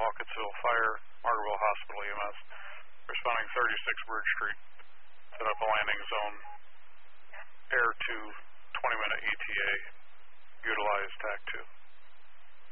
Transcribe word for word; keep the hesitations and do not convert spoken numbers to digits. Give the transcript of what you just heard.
Pawkettsville Fire, Margarettville Hospital E M S. Responding thirty-six Bridge Street. Set up a landing zone. Air two, twenty minute E T A. Utilize T A C two.